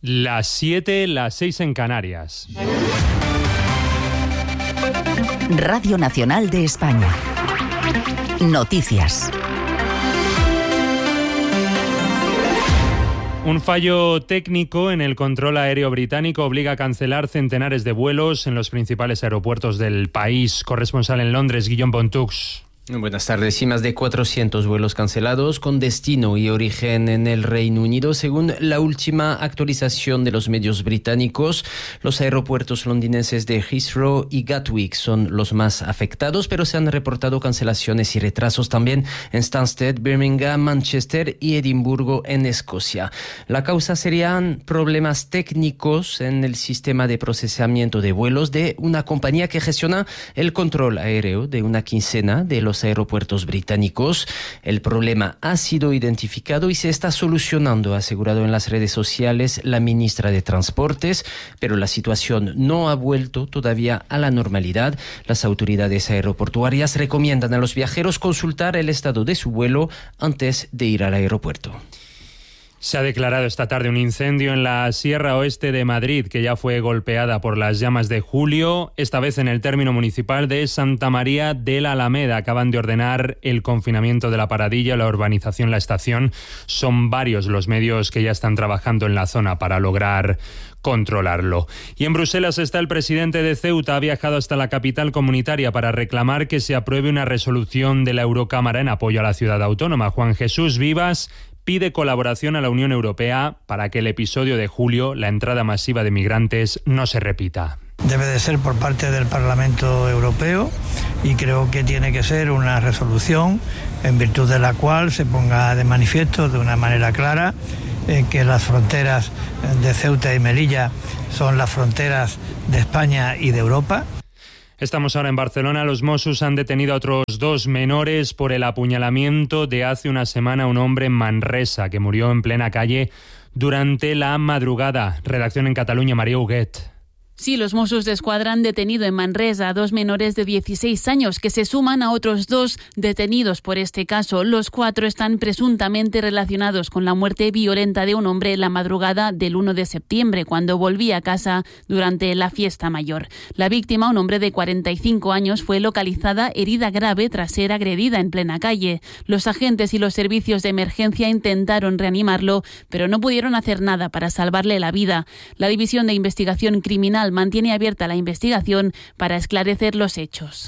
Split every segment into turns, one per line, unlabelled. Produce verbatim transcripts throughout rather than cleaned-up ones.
Las siete, las seis en Canarias.
Radio Nacional de España. Noticias.
Un fallo técnico en el control aéreo británico obliga a cancelar centenares de vuelos en los principales aeropuertos del país. Corresponsal en Londres, Guillaume Pontux.
Buenas tardes. Sí, más de cuatrocientos vuelos cancelados con destino y origen en el Reino Unido. Según la última actualización de los medios británicos, los aeropuertos londinenses de Heathrow y Gatwick son los más afectados, pero se han reportado cancelaciones y retrasos también en Stansted, Birmingham, Manchester y Edimburgo en Escocia. La causa serían problemas técnicos en el sistema de procesamiento de vuelos de una compañía que gestiona el control aéreo de una quincena de los aeropuertos británicos. El problema ha sido identificado y se está solucionando, ha asegurado en las redes sociales la ministra de Transportes, pero la situación no ha vuelto todavía a la normalidad. Las autoridades aeroportuarias recomiendan a los viajeros consultar el estado de su vuelo antes de ir al aeropuerto.
Se ha declarado esta tarde un incendio en la Sierra Oeste de Madrid, que ya fue golpeada por las llamas de julio, esta vez en el término municipal de Santa María de la Alameda. Acaban de ordenar el confinamiento de la Paradilla, la urbanización La Estación. Son varios los medios que ya están trabajando en la zona para lograr controlarlo. Y en Bruselas está el presidente de Ceuta. Ha viajado hasta la capital comunitaria para reclamar que se apruebe una resolución de la Eurocámara en apoyo a la ciudad autónoma. Juan Jesús Vivas pide colaboración a la Unión Europea para que el episodio de julio, la entrada masiva de migrantes, no se repita.
Debe de ser por parte del Parlamento Europeo y creo que tiene que ser una resolución en virtud de la cual se ponga de manifiesto de una manera clara eh, que las fronteras de Ceuta y Melilla son las fronteras de España y de Europa.
Estamos ahora en Barcelona. Los Mossos han detenido a otros dos menores por el apuñalamiento de hace una semana a un hombre en Manresa que murió en plena calle durante la madrugada. Redacción en Cataluña, María Huguet.
Sí, los Mossos d'Esquadra han detenido en Manresa a dos menores de dieciséis años que se suman a otros dos detenidos por este caso. Los cuatro están presuntamente relacionados con la muerte violenta de un hombre en la madrugada del uno de septiembre, cuando volvía a casa durante la fiesta mayor. La víctima, un hombre de cuarenta y cinco años, fue localizada herida grave tras ser agredida en plena calle. Los agentes y los servicios de emergencia intentaron reanimarlo, pero no pudieron hacer nada para salvarle la vida. La División de Investigación Criminal mantiene abierta la investigación para esclarecer los hechos.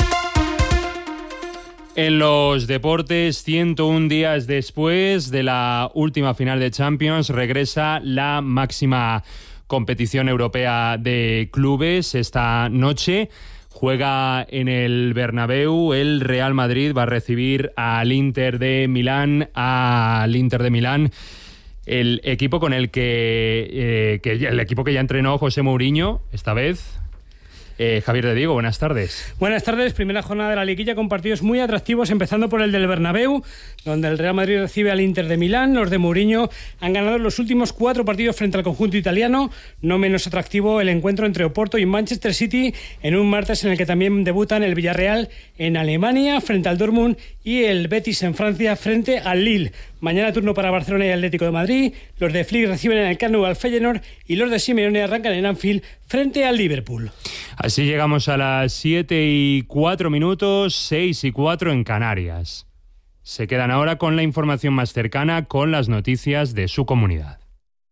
En los deportes, ciento un días después de la última final de Champions, regresa la máxima competición europea de clubes esta noche. Juega en el Bernabéu, el Real Madrid va a recibir al Inter de Milán, al Inter de Milán. El equipo con el que, eh, que el equipo que ya entrenó José Mourinho esta vez. Eh, Javier de Diego, buenas tardes.
Buenas tardes, primera jornada de la liguilla con partidos muy atractivos, empezando por el del Bernabéu, donde el Real Madrid recibe al Inter de Milán. Los de Mourinho han ganado los últimos cuatro partidos frente al conjunto italiano. No menos atractivo el encuentro entre Oporto y Manchester City, en un martes en el que también debutan el Villarreal en Alemania frente al Dortmund y el Betis en Francia frente al Lille. Mañana turno para Barcelona y Atlético de Madrid. Los de Flick reciben en el Camp Nou al Feyenoord y los de Simeone arrancan en Anfield frente al Liverpool.
Así llegamos a las siete y cuatro minutos, seis y cuatro en Canarias. Se quedan ahora con la información más cercana, con las noticias de su comunidad.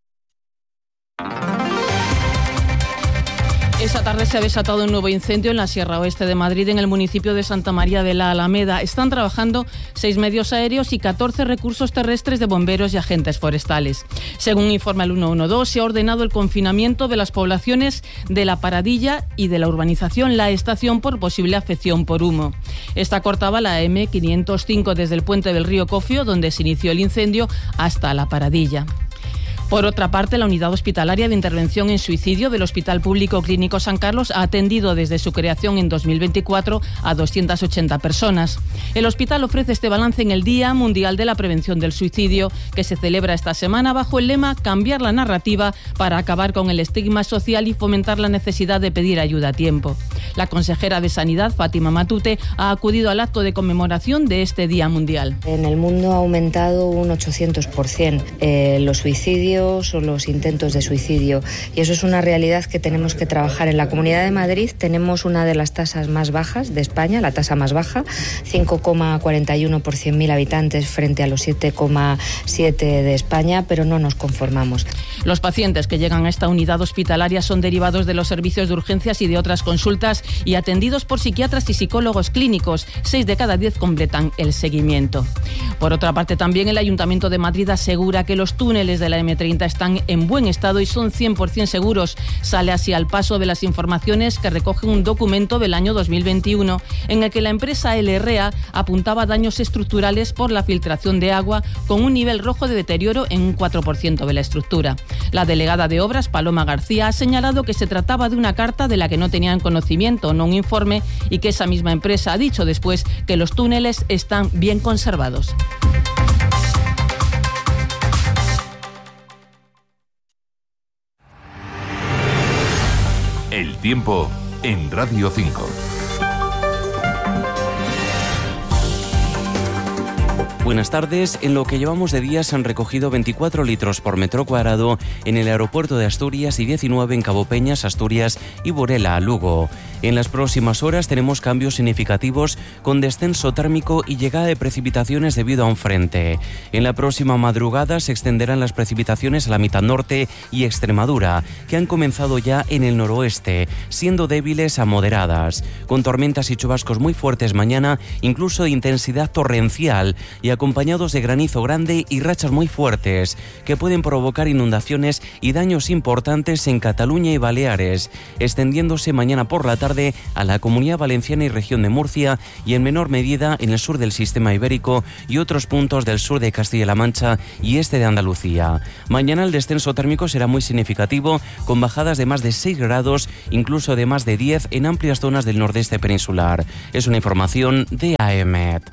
Esta tarde se ha desatado un nuevo incendio en la Sierra Oeste de Madrid, en el municipio de Santa María de la Alameda. Están trabajando seis medios aéreos y catorce recursos terrestres de bomberos y agentes forestales. Según informa el ciento doce, se ha ordenado el confinamiento de las poblaciones de La Paradilla y de la urbanización La Estación por posible afección por humo. Esta cortaba la eme quinientos cinco desde el puente del río Cofio, donde se inició el incendio, hasta La Paradilla. Por otra parte, la Unidad Hospitalaria de Intervención en Suicidio del Hospital Público Clínico San Carlos ha atendido desde su creación en dos mil veinticuatro a doscientas ochenta personas. El hospital ofrece este balance en el Día Mundial de la Prevención del Suicidio, que se celebra esta semana bajo el lema «Cambiar la narrativa para acabar con el estigma social y fomentar la necesidad de pedir ayuda a tiempo». La consejera de Sanidad, Fátima Matute, ha acudido al acto de conmemoración de este Día Mundial.
En el mundo ha aumentado un ochocientos por ciento eh, los suicidios o los intentos de suicidio, y eso es una realidad que tenemos que trabajar. En la Comunidad de Madrid tenemos una de las tasas más bajas de España, la tasa más baja, cinco coma cuarenta y uno por cien mil habitantes frente a los siete coma siete de España, pero no nos conformamos.
Los pacientes que llegan a esta unidad hospitalaria son derivados de los servicios de urgencias y de otras consultas y atendidos por psiquiatras y psicólogos clínicos. Seis de cada diez completan el seguimiento. Por otra parte, también el Ayuntamiento de Madrid asegura que los túneles de la eme treinta están en buen estado y son cien por ciento seguros. Sale así al paso de las informaciones que recoge un documento del año dos mil veintiuno en el que la empresa L R A apuntaba daños estructurales por la filtración de agua con un nivel rojo de deterioro en un cuatro por ciento de la estructura. La delegada de Obras, Paloma García, ha señalado que se trataba de una carta de la que no tenían conocimiento, no un informe, y que esa misma empresa ha dicho después que los túneles están bien conservados.
El tiempo en Radio cinco.
Buenas tardes. En lo que llevamos de día se han recogido veinticuatro litros por metro cuadrado en el aeropuerto de Asturias y diecinueve en Cabo Peñas, Asturias y Burela, Lugo. En las próximas horas tenemos cambios significativos con descenso térmico y llegada de precipitaciones debido a un frente. En la próxima madrugada se extenderán las precipitaciones a la mitad norte y Extremadura, que han comenzado ya en el noroeste, siendo débiles a moderadas, con tormentas y chubascos muy fuertes mañana, incluso de intensidad torrencial, y acompañados de granizo grande y rachas muy fuertes, que pueden provocar inundaciones y daños importantes en Cataluña y Baleares, extendiéndose mañana por la tarde a la Comunidad Valenciana y región de Murcia, y en menor medida en el sur del sistema ibérico y otros puntos del sur de Castilla-La Mancha y este de Andalucía. Mañana el descenso térmico será muy significativo, con bajadas de más de seis grados, incluso de más de diez en amplias zonas del nordeste peninsular. Es una información de A E M E T.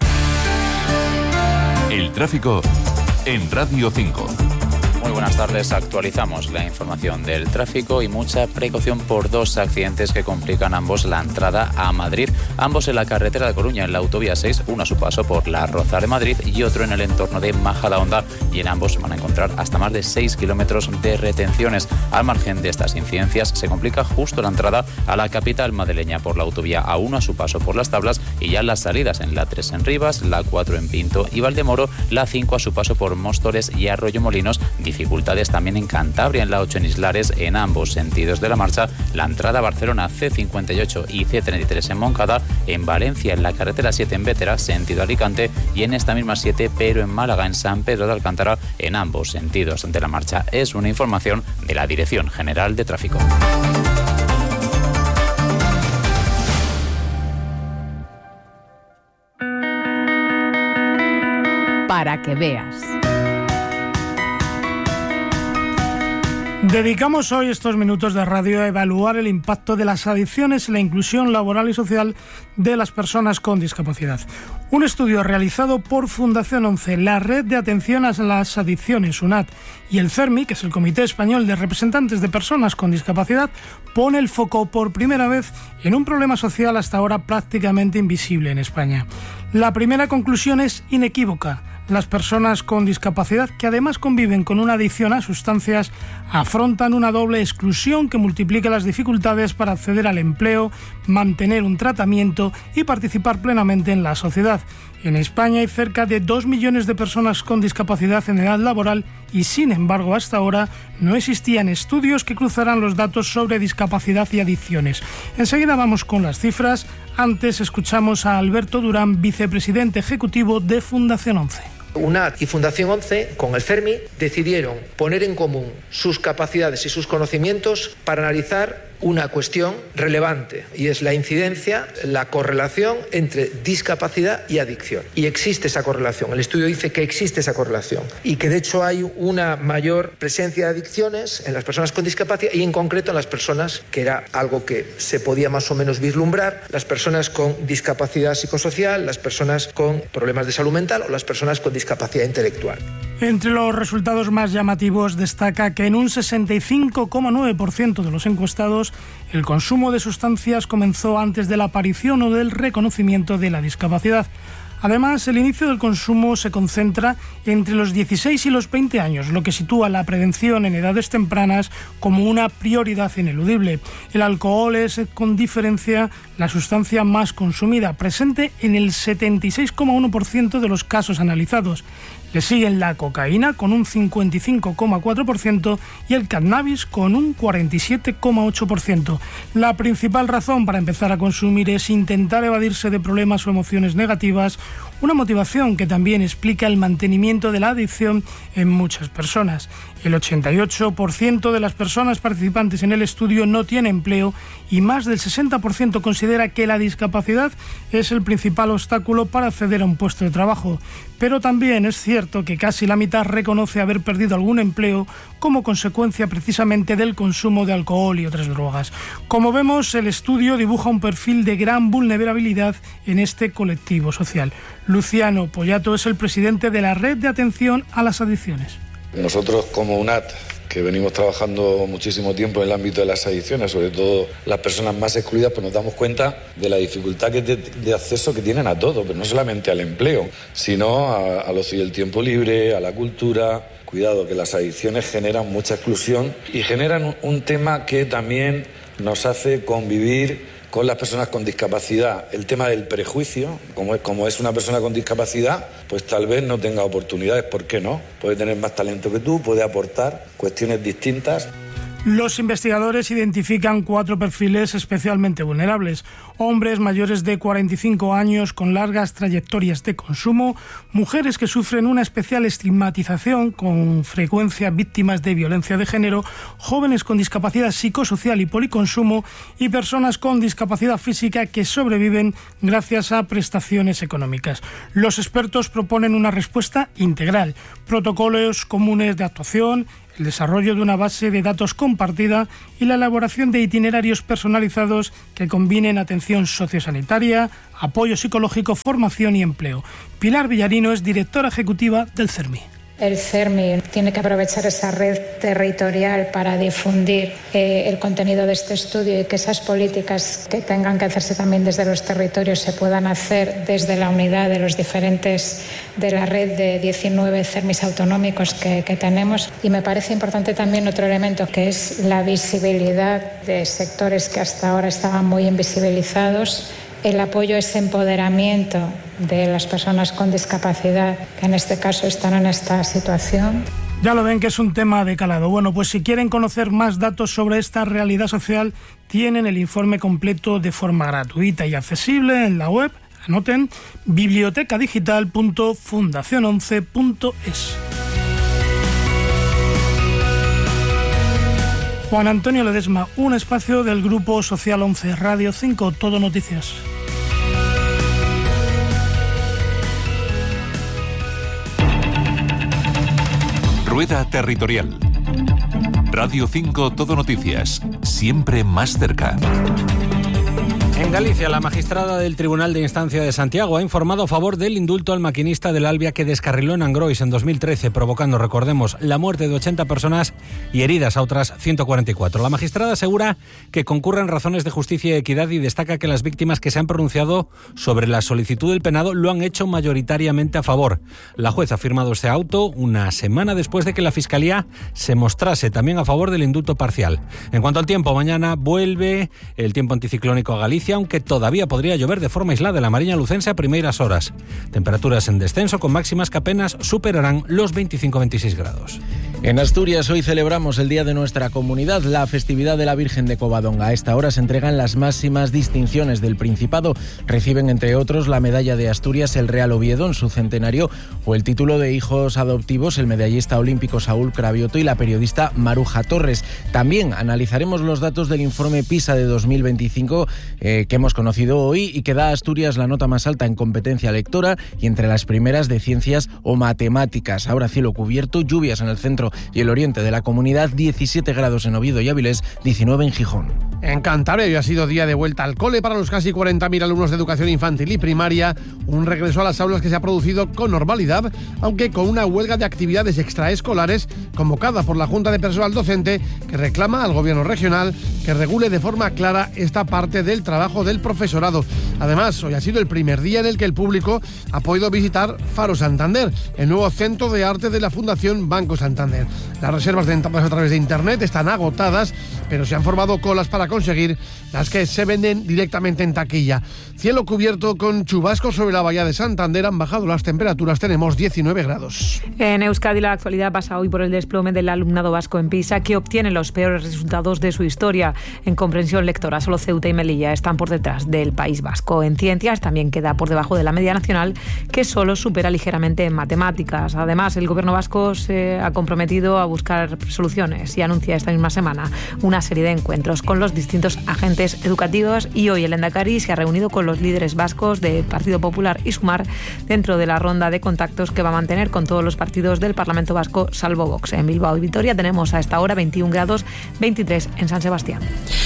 El tráfico en Radio cinco.
Muy buenas tardes, actualizamos la información del tráfico y mucha precaución por dos accidentes que complican ambos la entrada a Madrid, ambos en la carretera de Coruña, en la autovía seis, uno a su paso por la Rozar de Madrid y otro en el entorno de Majadahonda, y en ambos van a encontrar hasta más de seis kilómetros de retenciones. Al margen de estas incidencias se complica justo la entrada a la capital madrileña por la autovía A uno a su paso por Las Tablas, y ya las salidas en la tres en Rivas, la cuatro en Pinto y Valdemoro, la cinco a su paso por Móstoles y Arroyomolinos. Dificultades también en Cantabria, en la ocho en Islares, en ambos sentidos de la marcha. La entrada a Barcelona, C cincuenta y ocho y C treinta y tres en Moncada, en Valencia, en la carretera siete en Bétera, sentido Alicante, y en esta misma siete, pero en Málaga, en San Pedro de Alcántara, en ambos sentidos de la marcha. Es una información de la Dirección General de Tráfico.
Para que veas.
Dedicamos hoy estos minutos de radio a evaluar el impacto de las adicciones en la inclusión laboral y social de las personas con discapacidad. Un estudio realizado por Fundación once, la Red de Atención a las Adicciones, UNAD, y el CERMI, que es el Comité Español de Representantes de Personas con Discapacidad, pone el foco por primera vez en un problema social hasta ahora prácticamente invisible en España. La primera conclusión es inequívoca. Las personas con discapacidad, que además conviven con una adicción a sustancias, afrontan una doble exclusión que multiplica las dificultades para acceder al empleo, mantener un tratamiento y participar plenamente en la sociedad. En España hay cerca de dos millones de personas con discapacidad en edad laboral y, sin embargo, hasta ahora no existían estudios que cruzaran los datos sobre discapacidad y adicciones. Enseguida vamos con las cifras. Antes escuchamos a Alberto Durán, vicepresidente ejecutivo de Fundación once.
UNAD y Fundación once, con el CERMI, decidieron poner en común sus capacidades y sus conocimientos para analizar una cuestión relevante, y es la incidencia, la correlación entre discapacidad y adicción. Y existe esa correlación. El estudio dice que existe esa correlación y que de hecho hay una mayor presencia de adicciones en las personas con discapacidad, y en concreto en las personas, que era algo que se podía más o menos vislumbrar, las personas con discapacidad psicosocial, las personas con problemas de salud mental o las personas con discapacidad intelectual.
Entre los resultados más llamativos destaca que en un sesenta y cinco coma nueve por ciento de los encuestados el consumo de sustancias comenzó antes de la aparición o del reconocimiento de la discapacidad. Además, el inicio del consumo se concentra entre los dieciséis y los veinte años, lo que sitúa la prevención en edades tempranas como una prioridad ineludible. El alcohol es, con diferencia, la sustancia más consumida, presente en el setenta y seis coma uno por ciento de los casos analizados. Le siguen la cocaína con un cincuenta y cinco coma cuatro por ciento y el cannabis con un cuarenta y siete coma ocho por ciento. La principal razón para empezar a consumir es intentar evadirse de problemas o emociones negativas, una motivación que también explica el mantenimiento de la adicción en muchas personas. El ochenta y ocho por ciento de las personas participantes en el estudio no tiene empleo y más del sesenta por ciento considera que la discapacidad es el principal obstáculo para acceder a un puesto de trabajo. Pero también es cierto que casi la mitad reconoce haber perdido algún empleo como consecuencia precisamente del consumo de alcohol y otras drogas. Como vemos, el estudio dibuja un perfil de gran vulnerabilidad en este colectivo social. Luciano Pollato es el presidente de la Red de Atención a las Adicciones.
Nosotros como U N A T, que venimos trabajando muchísimo tiempo en el ámbito de las adicciones, sobre todo las personas más excluidas, pues nos damos cuenta de la dificultad que de, de acceso que tienen a todo, pero no solamente al empleo, sino a, al ocio y el tiempo libre, a la cultura. Cuidado, que las adicciones generan mucha exclusión y generan un, un tema que también nos hace convivir con las personas con discapacidad. El tema del prejuicio, como es, como es una persona con discapacidad, pues tal vez no tenga oportunidades. ¿Por qué no? Puede tener más talento que tú, puede aportar cuestiones distintas.
Los investigadores identifican cuatro perfiles especialmente vulnerables: hombres mayores de cuarenta y cinco años con largas trayectorias de consumo, mujeres que sufren una especial estigmatización, con frecuencia víctimas de violencia de género, jóvenes con discapacidad psicosocial y policonsumo y personas con discapacidad física que sobreviven gracias a prestaciones económicas. Los expertos proponen una respuesta integral, protocolos comunes de actuación, el desarrollo de una base de datos compartida y la elaboración de itinerarios personalizados que combinen atención sociosanitaria, apoyo psicológico, formación y empleo. Pilar Villarino es directora ejecutiva del CERMI.
El CERMI tiene que aprovechar esa red territorial para difundir eh, el contenido de este estudio y que esas políticas que tengan que hacerse también desde los territorios se puedan hacer desde la unidad de los diferentes, de la red de diecinueve CERMIs autonómicos que, que tenemos. Y me parece importante también otro elemento, que es la visibilidad de sectores que hasta ahora estaban muy invisibilizados, el apoyo a ese empoderamiento de las personas con discapacidad, que en este caso están en esta situación.
Ya lo ven que es un tema de calado. Bueno, pues si quieren conocer más datos sobre esta realidad social, tienen el informe completo de forma gratuita y accesible en la web. Anoten: bibliotecadigital punto fundación once punto es. Juan Antonio Ledesma, un espacio del Grupo Social once, Radio cinco, Todo Noticias.
Rueda Territorial. Radio cinco, Todo Noticias, siempre más cerca.
En Galicia, la magistrada del Tribunal de Instancia de Santiago ha informado a favor del indulto al maquinista del Albia que descarriló en Angrois en dos mil trece, provocando, recordemos, la muerte de ochenta personas y heridas a otras ciento cuarenta y cuatro. La magistrada asegura que concurren razones de justicia y equidad y destaca que las víctimas que se han pronunciado sobre la solicitud del penado lo han hecho mayoritariamente a favor. La juez ha firmado este auto una semana después de que la Fiscalía se mostrase también a favor del indulto parcial. En cuanto al tiempo, mañana vuelve el tiempo anticiclónico a Galicia, aunque todavía podría llover de forma aislada en la Mariña Lucense a primeiras horas. Temperaturas en descenso con máximas que apenas superarán los veinticinco a veintiséis grados.
En Asturias hoy celebramos el día de nuestra comunidad, la festividad de la Virgen de Covadonga. A esta hora se entregan las máximas distinciones del Principado. Reciben, entre otros, la medalla de Asturias el Real Oviedo en su centenario o el título de hijos adoptivos el medallista olímpico Saúl Cravioto y la periodista Maruja Torres. También analizaremos los datos del informe PISA de dos mil veinticinco eh, que hemos conocido hoy y que da a Asturias la nota más alta en competencia lectora y entre las primeras de ciencias o matemáticas. Ahora cielo cubierto, lluvias en el centro y el oriente de la comunidad, diecisiete grados en Oviedo y Avilés, diecinueve en Gijón.
En Cantabria hoy ha sido día de vuelta al cole para los casi cuarenta mil alumnos de educación infantil y primaria, un regreso a las aulas que se ha producido con normalidad, aunque con una huelga de actividades extraescolares convocada por la Junta de Personal Docente, que reclama al Gobierno regional que regule de forma clara esta parte del trabajo del profesorado. Además, hoy ha sido el primer día en el que el público ha podido visitar Faro Santander, el nuevo centro de arte de la Fundación Banco Santander. Las reservas de entradas a través de internet están agotadas, pero se han formado colas para conseguir las que se venden directamente en taquilla. Cielo cubierto con chubascos sobre la bahía de Santander, han bajado las temperaturas, tenemos diecinueve grados.
En Euskadi la actualidad pasa hoy por el desplome del alumnado vasco en PISA, que obtiene los peores resultados de su historia. En comprensión lectora, solo Ceuta y Melilla están por detrás del País Vasco. En ciencias también queda por debajo de la media nacional, que solo supera ligeramente en matemáticas. Además, el gobierno vasco se ha comprometido a buscar soluciones y anuncia esta misma semana una serie de encuentros con los distintos agentes educativos, y hoy el Lehendakari se ha reunido con los líderes vascos del Partido Popular y Sumar dentro de la ronda de contactos que va a mantener con todos los partidos del Parlamento Vasco, salvo Vox. En Bilbao y Vitoria tenemos a esta hora veintiún grados, veintitrés en San Sebastián.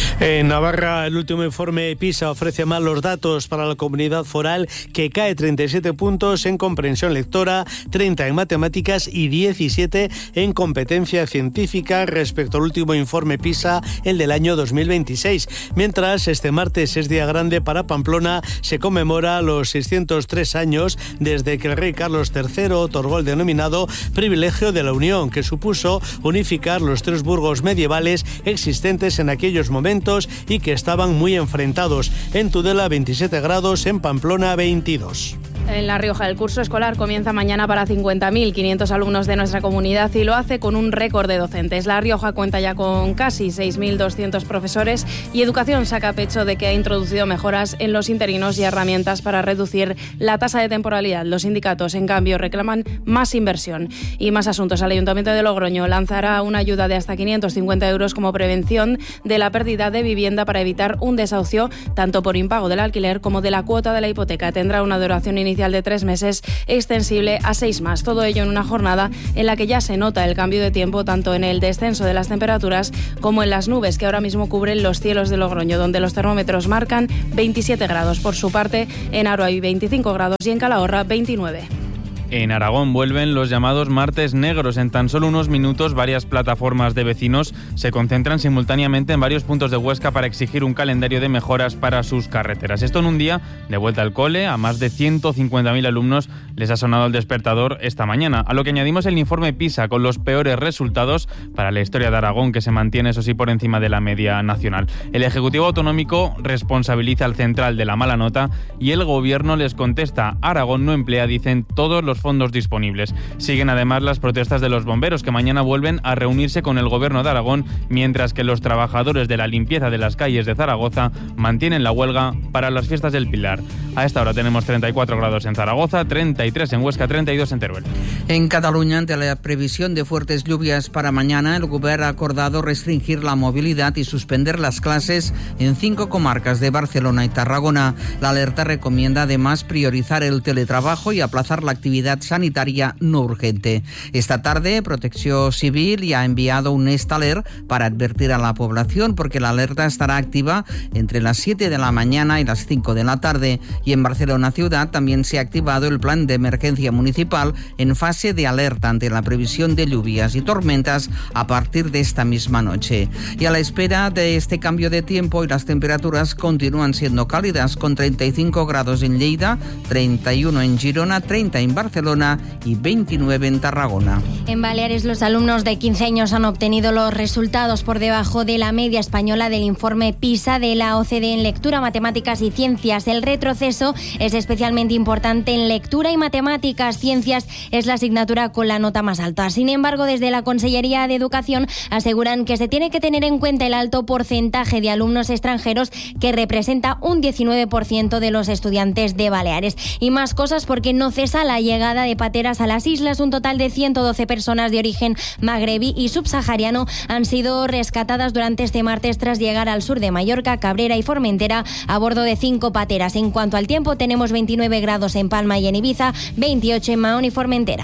En Navarra, el último informe PISA ofrece malos datos para la comunidad foral, que cae treinta y siete puntos en comprensión lectora, treinta en matemáticas y diecisiete en competencia científica respecto al último informe PISA, el del año dos mil veintiséis. Mientras, este martes es día grande para Pamplona, se conmemora los seiscientos tres años desde que el rey Carlos tercero otorgó el denominado privilegio de la Unión, que supuso unificar los tres burgos medievales existentes en aquellos momentos y que estaban muy enfrentados. En Tudela veintisiete grados, en Pamplona veintidós.
En La Rioja, el curso escolar comienza mañana para cincuenta mil quinientos alumnos de nuestra comunidad y lo hace con un récord de docentes. La Rioja cuenta ya con casi seis mil doscientos profesores y Educación saca pecho de que ha introducido mejoras en los interinos y herramientas para reducir la tasa de temporalidad. Los sindicatos, en cambio, reclaman más inversión y más asuntos. El Ayuntamiento de Logroño lanzará una ayuda de hasta quinientos cincuenta euros como prevención de la pérdida de vivienda para evitar un desahucio tanto por impago del alquiler como de la cuota de la hipoteca. Tendrá una duración inicial de tres meses, extensible a seis más. Todo ello en una jornada en la que ya se nota el cambio de tiempo tanto en el descenso de las temperaturas como en las nubes que ahora mismo cubren los cielos de Logroño, donde los termómetros marcan veintisiete grados. Por su parte, en Aro hay veinticinco grados y en Calahorra veintinueve.
En Aragón vuelven los llamados martes negros. En tan solo unos minutos, varias plataformas de vecinos se concentran simultáneamente en varios puntos de Huesca para exigir un calendario de mejoras para sus carreteras. Esto en un día de vuelta al cole. A más de ciento cincuenta mil alumnos les ha sonado el despertador esta mañana. A lo que añadimos el informe PISA con los peores resultados para la historia de Aragón, que se mantiene, eso sí, por encima de la media nacional. El Ejecutivo Autonómico responsabiliza al central de la mala nota y el Gobierno les contesta. Aragón no emplea, dicen, todos los fondos disponibles. Siguen además las protestas de los bomberos, que mañana vuelven a reunirse con el Gobierno de Aragón, mientras que los trabajadores de la limpieza de las calles de Zaragoza mantienen la huelga para las fiestas del Pilar. A esta hora tenemos treinta y cuatro grados en Zaragoza, treinta y tres en Huesca, treinta y dos en Teruel.
En Cataluña, ante la previsión de fuertes lluvias para mañana, el Gobierno ha acordado restringir la movilidad y suspender las clases en cinco comarcas de Barcelona y Tarragona. La alerta recomienda además priorizar el teletrabajo y aplazar la actividad sanitaria no urgente. Esta tarde, Protección Civil ya ha enviado un estaler para advertir a la población, porque la alerta estará activa entre las siete de la mañana y las cinco de la tarde. Y en Barcelona Ciudad también se ha activado el plan de emergencia municipal en fase de alerta ante la previsión de lluvias y tormentas a partir de esta misma noche. Y a la espera de este cambio de tiempo, y las temperaturas continúan siendo cálidas, con treinta y cinco grados en Lleida, treinta y uno en Girona, treinta en Barcelona y veintinueve en Tarragona.
En Baleares, los alumnos de quince años han obtenido los resultados por debajo de la media española del informe PISA de la O C D E en lectura, matemáticas y ciencias. El retroceso es especialmente importante en lectura y matemáticas. Ciencias es la asignatura con la nota más alta. Sin embargo, desde la Consellería de Educación aseguran que se tiene que tener en cuenta el alto porcentaje de alumnos extranjeros, que representa un diecinueve por ciento de los estudiantes de Baleares. Y más cosas, porque no cesa la llegada de pateras a las islas. Un total de ciento doce personas de origen magrebí y subsahariano han sido rescatadas durante este martes tras llegar al sur de Mallorca, Cabrera y Formentera a bordo de cinco pateras. En cuanto al tiempo, tenemos veintinueve grados en Palma y en Ibiza, veintiocho en Mahón y Formentera.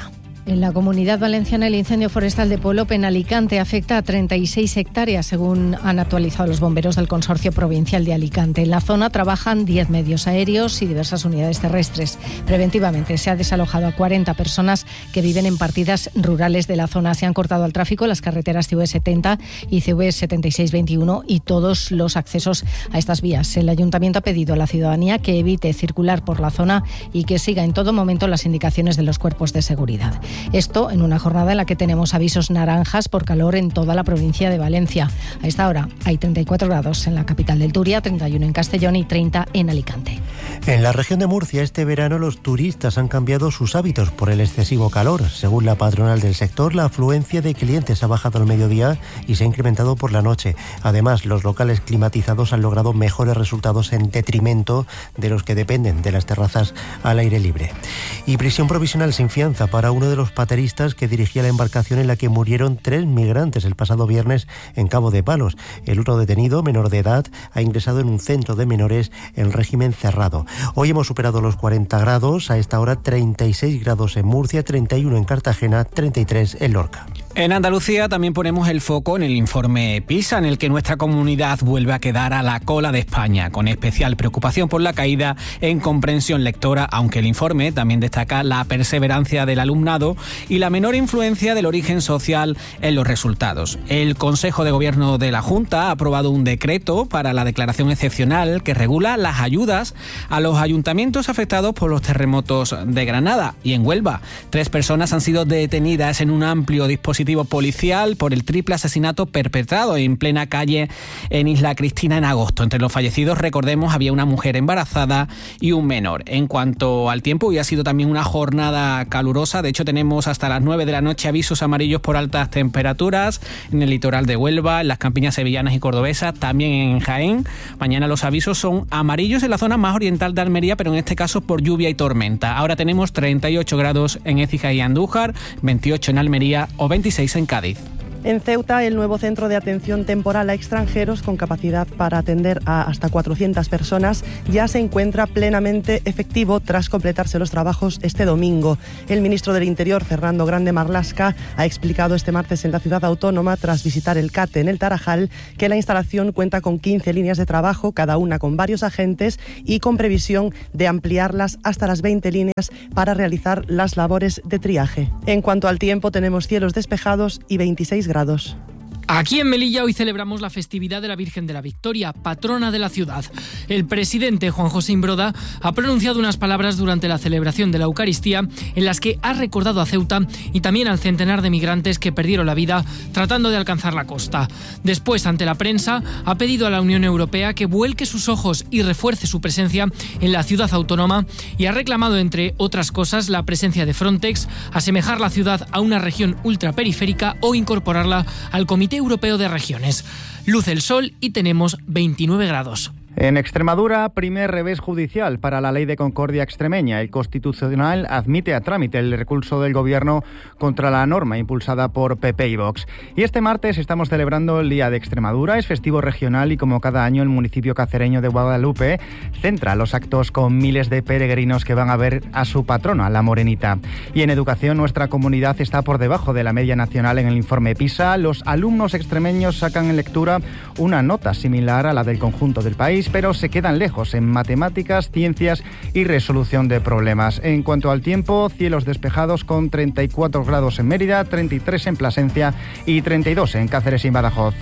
En la Comunidad Valenciana, el incendio forestal de Polop en Alicante afecta a treinta y seis hectáreas, según han actualizado los bomberos del Consorcio Provincial de Alicante. En la zona trabajan diez medios aéreos y diversas unidades terrestres. Preventivamente se ha desalojado a cuarenta personas que viven en partidas rurales de la zona. Se han cortado al tráfico las carreteras C V setenta y C V setenta y seis veintiuno y todos los accesos a estas vías. El Ayuntamiento ha pedido a la ciudadanía que evite circular por la zona y que siga en todo momento las indicaciones de los cuerpos de seguridad. Esto en una jornada en la que tenemos avisos naranjas por calor en toda la provincia de Valencia. A esta hora hay treinta y cuatro grados en la capital del Turia, treinta y uno en Castellón y treinta en Alicante.
En la región de Murcia este verano los turistas han cambiado sus hábitos por el excesivo calor. Según la patronal del sector, la afluencia de clientes ha bajado al mediodía y se ha incrementado por la noche. Además, los locales climatizados han logrado mejores resultados en detrimento de los que dependen de las terrazas al aire libre. Y prisión provisional sin fianza para uno de los pateristas que dirigía la embarcación en la que murieron tres migrantes el pasado viernes en Cabo de Palos. El otro detenido, menor de edad, ha ingresado en un centro de menores en régimen cerrado. Hoy hemos superado los cuarenta grados, a esta hora treinta y seis grados en Murcia, treinta y uno en Cartagena, treinta y tres en Lorca.
En Andalucía también ponemos el foco en el informe PISA, en el que nuestra comunidad vuelve a quedar a la cola de España, con especial preocupación por la caída en comprensión lectora, aunque el informe también destaca la perseverancia del alumnado y la menor influencia del origen social en los resultados. El Consejo de Gobierno de la Junta ha aprobado un decreto para la declaración excepcional que regula las ayudas a los ayuntamientos afectados por los terremotos de Granada y en Huelva. Tres personas han sido detenidas en un amplio dispositivo policial por el triple asesinato perpetrado en plena calle en Isla Cristina en agosto. Entre los fallecidos, recordemos, había una mujer embarazada y un menor. En cuanto al tiempo, hoy ha sido también una jornada calurosa. De hecho, tenemos hasta las nueve de la noche avisos amarillos por altas temperaturas en el litoral de Huelva, en las campiñas sevillanas y cordobesas, también en Jaén. Mañana los avisos son amarillos en la zona más oriental de Almería, pero en este caso por lluvia y tormenta. Ahora tenemos treinta y ocho grados en Écija y Andújar, veintiocho en Almería o veintiséis en Cádiz.
En Ceuta, el nuevo centro de atención temporal a extranjeros con capacidad para atender a hasta cuatrocientas personas ya se encuentra plenamente efectivo tras completarse los trabajos este domingo. El ministro del Interior, Fernando Grande Marlaska, ha explicado este martes en la ciudad autónoma, tras visitar el CATE en el Tarajal, que la instalación cuenta con quince líneas de trabajo, cada una con varios agentes y con previsión de ampliarlas hasta las veinte líneas para realizar las labores de triaje. En cuanto al tiempo, tenemos cielos despejados y veintiséis grados. grados.
Aquí en Melilla hoy celebramos la festividad de la Virgen de la Victoria, patrona de la ciudad. El presidente Juan José Imbroda ha pronunciado unas palabras durante la celebración de la Eucaristía en las que ha recordado a Ceuta y también al centenar de migrantes que perdieron la vida tratando de alcanzar la costa. Después, ante la prensa, ha pedido a la Unión Europea que vuelque sus ojos y refuerce su presencia en la ciudad autónoma y ha reclamado, entre otras cosas, la presencia de Frontex, asemejar la ciudad a una región ultraperiférica o incorporarla al Comité Europeo de Regiones. Luce el sol y tenemos veintinueve grados.
En Extremadura, primer revés judicial para la Ley de Concordia extremeña. El Constitucional admite a trámite el recurso del Gobierno contra la norma impulsada por P P y Vox. Y este martes estamos celebrando el Día de Extremadura, es festivo regional y como cada año el municipio cacereño de Guadalupe centra los actos con miles de peregrinos que van a ver a su patrona, la Morenita. Y en educación, nuestra comunidad está por debajo de la media nacional en el informe PISA. Los alumnos extremeños sacan en lectura una nota similar a la del conjunto del país, pero se quedan lejos en matemáticas, ciencias y resolución de problemas. En cuanto al tiempo, cielos despejados con treinta y cuatro grados en Mérida, treinta y tres en Plasencia y treinta y dos en Cáceres y Badajoz.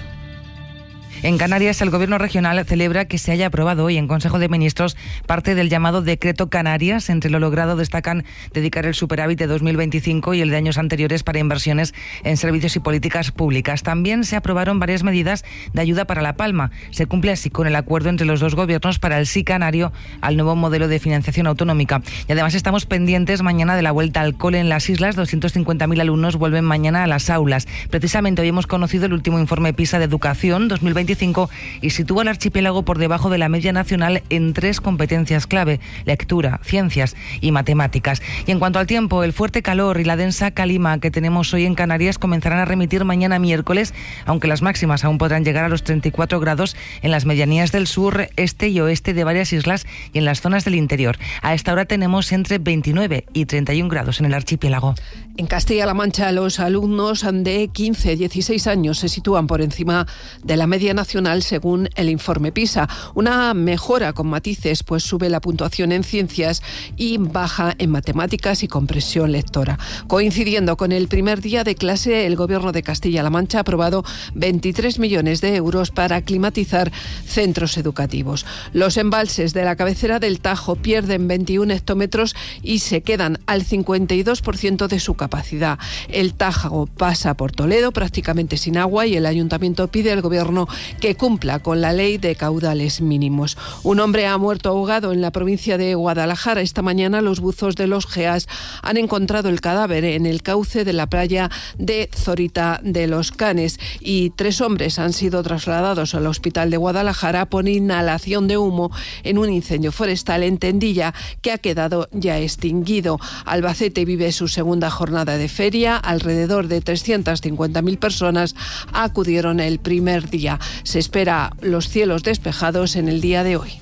En Canarias, el Gobierno regional celebra que se haya aprobado hoy en Consejo de Ministros parte del llamado Decreto Canarias. Entre lo logrado destacan dedicar el superávit de dos mil veinticinco y el de años anteriores para inversiones en servicios y políticas públicas. También se aprobaron varias medidas de ayuda para La Palma. Se cumple así con el acuerdo entre los dos gobiernos para el sí canario al nuevo modelo de financiación autonómica. Y además estamos pendientes mañana de la vuelta al cole en las islas. doscientos cincuenta mil alumnos vuelven mañana a las aulas. Precisamente hoy hemos conocido el último informe PISA de educación dos mil veinticinco. veinticinco y sitúa al archipiélago por debajo de la media nacional en tres competencias clave: lectura, ciencias y matemáticas. Y en cuanto al tiempo, el fuerte calor y la densa calima que tenemos hoy en Canarias comenzarán a remitir mañana miércoles, aunque las máximas aún podrán llegar a los treinta y cuatro grados en las medianías del sur, este y oeste de varias islas y en las zonas del interior. A esta hora tenemos entre veintinueve y treinta y un grados en el archipiélago.
En Castilla-La Mancha, los alumnos de quince a dieciséis años se sitúan por encima de la media nacional según el informe PISA. Una mejora con matices, pues sube la puntuación en ciencias y baja en matemáticas y comprensión lectora. Coincidiendo con el primer día de clase, el Gobierno de Castilla-La Mancha ha aprobado veintitrés millones de euros para climatizar centros educativos. Los embalses de la cabecera del Tajo pierden veintiún hectómetros y se quedan al cincuenta y dos por ciento de su capacidad. El Tajo pasa por Toledo prácticamente sin agua y el Ayuntamiento pide al Gobierno que cumpla con la ley de caudales mínimos. Un hombre ha muerto ahogado en la provincia de Guadalajara. Esta mañana los buzos de los G E A S han encontrado el cadáver en el cauce de la playa de Zorita de los Canes y tres hombres han sido trasladados al hospital de Guadalajara por inhalación de humo en un incendio forestal en Tendilla que ha quedado ya extinguido. Albacete vive su segunda jornada de feria. Alrededor de trescientas cincuenta mil personas acudieron el primer día. Se espera los cielos despejados en el día de hoy.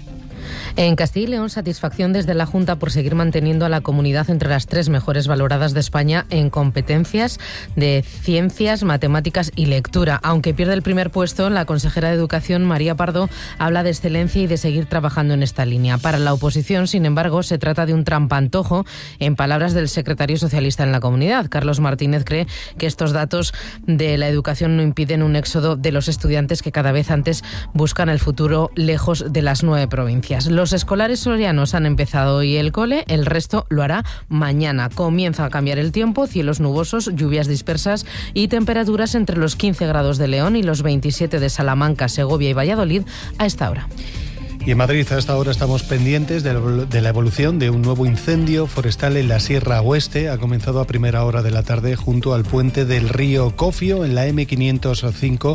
En Castilla y León, satisfacción desde la Junta por seguir manteniendo a la comunidad entre las tres mejores valoradas de España en competencias de ciencias, matemáticas y lectura. Aunque pierde el primer puesto, la consejera de Educación, María Pardo, habla de excelencia y de seguir trabajando en esta línea. Para la oposición, sin embargo, se trata de un trampantojo, en palabras del secretario socialista en la comunidad. Carlos Martínez cree que estos datos de la educación no impiden un éxodo de los estudiantes que cada vez antes buscan el futuro lejos de las nueve provincias. Los escolares sorianos han empezado hoy el cole, el resto lo hará mañana. Comienza a cambiar el tiempo, cielos nubosos, lluvias dispersas y temperaturas entre los quince grados de León y los veintisiete de Salamanca, Segovia y Valladolid a esta hora.
Y en Madrid a esta hora estamos pendientes de la evolución de un nuevo incendio forestal en la Sierra Oeste. Ha comenzado a primera hora de la tarde junto al puente del río Cofio en la eme quinientos cinco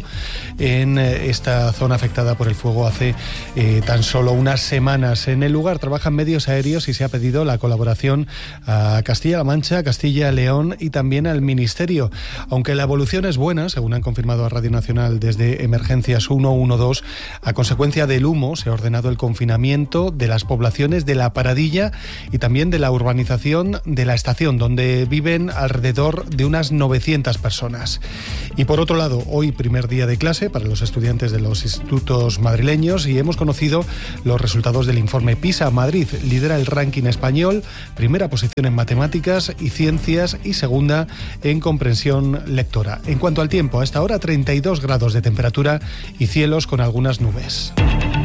en esta zona afectada por el fuego hace eh, tan solo unas semanas. En el lugar trabajan medios aéreos y se ha pedido la colaboración a Castilla-La Mancha, Castilla-León y también al Ministerio. Aunque la evolución es buena, según han confirmado a Radio Nacional desde Emergencias ciento doce, a consecuencia del humo se ha ordenado el confinamiento de las poblaciones de La Paradilla y también de la urbanización de La Estación, donde viven alrededor de unas novecientas personas. Y por otro lado, hoy primer día de clase para los estudiantes de los institutos madrileños y hemos conocido los resultados del informe PISA. Madrid lidera el ranking español, primera posición en matemáticas y ciencias y segunda en comprensión lectora. En cuanto al tiempo, a esta hora treinta y dos grados de temperatura y cielos con algunas nubes.